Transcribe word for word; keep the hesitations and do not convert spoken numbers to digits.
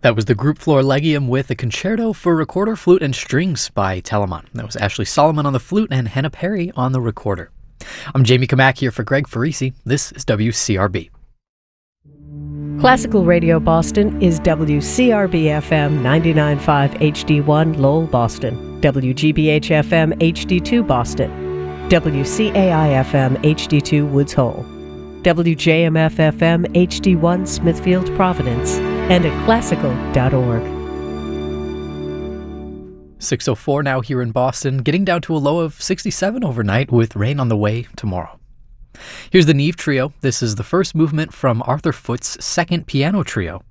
That was the group Florlegium with a concerto for recorder, flute, and strings by Telemann. That was Ashley Solomon on the flute and Hannah Perry on the recorder. I'm Jamie Kamak here for Greg Farisi. This is W C R B. Classical Radio Boston is W C R B F M ninety-nine point five H D one Lowell, Boston, W G B H F M H D two Boston, W C A I F M H D two Woods Hole, W J M F F M H D one Smithfield, Providence, and at classical dot org. six oh four now here in Boston, getting down to a low of sixty-seven overnight with rain on the way tomorrow. Here's the Neve Trio. This is the first movement from Arthur Foote's second piano trio.